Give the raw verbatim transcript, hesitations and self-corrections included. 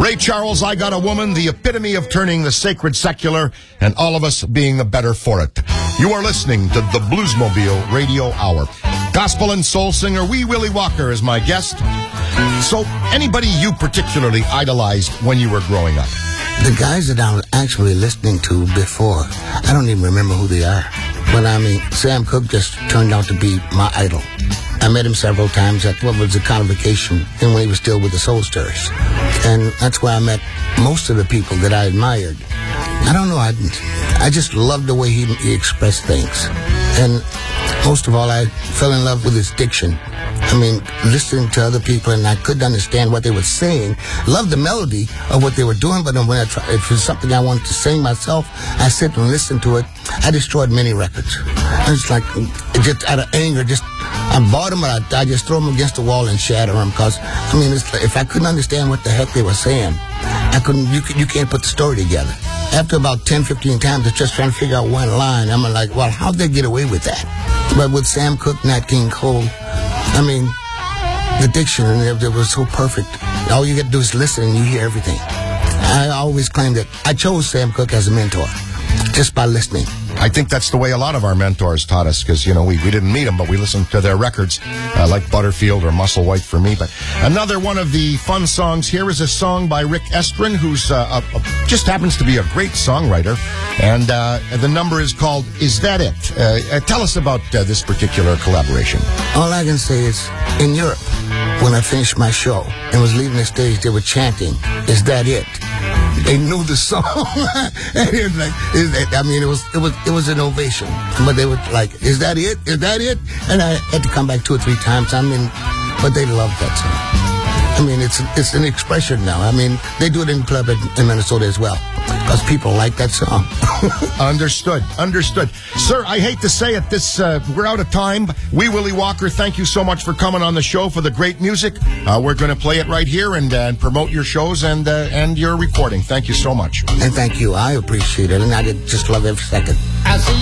Ray Charles, I Got a Woman, the epitome of turning the sacred secular, and all of us being the better for it. You are listening to the Bluesmobile Radio Hour. Gospel and soul singer Wee Willie Walker is my guest. So, anybody you particularly idolized when you were growing up? The guys that I was actually listening to before, I don't even remember who they are. But I mean, Sam Cooke just turned out to be my idol. I met him several times at what was the convocation, and when he was still with the Soul Stirrers. And that's where I met most of the people that I admired. I don't know, I, I just loved the way he, he expressed things. And most of all, I fell in love with his diction. I mean, listening to other people, and I couldn't understand what they were saying. Loved the melody of what they were doing, but when I tried, if it was something I wanted to sing myself, I sit and listen to it. I destroyed many records. It's like, just out of anger, just, I bought them, but I, I just throw them against the wall and shatter them, because, I mean, it's like, if I couldn't understand what the heck they were saying, I couldn't, you, you can't put the story together. After about ten, fifteen times, it's just trying to figure out one line. I'm like, well, how'd they get away with that? But with Sam Cooke, Nat King Cole, I mean, the diction, and it, it was so perfect. All you got to do is listen, and you hear everything. I always claim that I chose Sam Cooke as a mentor, just by listening. I think that's the way a lot of our mentors taught us, because, you know, we, we didn't meet them, but we listened to their records, uh, like Butterfield or Musselwhite for me. But another one of the fun songs here is a song by Rick Estrin, who's uh, a, a, just happens to be a great songwriter. And uh, the number is called Is That It? Uh, uh, tell us about uh, this particular collaboration. All I can say is, in Europe, when I finished my show and was leaving the stage, they were chanting, Is That It? They knew the song. And it was like, is that, I mean, it was it was it was an ovation. But they were like, "Is that it? Is that it?" And I had to come back two or three times. I mean, but they loved that song. I mean, it's it's an expression now. I mean, they do it in club in, in Minnesota as well, because people like that song. Understood. Understood. Sir, I hate to say it, this uh, we're out of time. Wee Willie Walker, thank you so much for coming on the show, for the great music. Uh, we're going to play it right here and, uh, and promote your shows and uh, and your recording. Thank you so much. And thank you. I appreciate it, and I just love every second.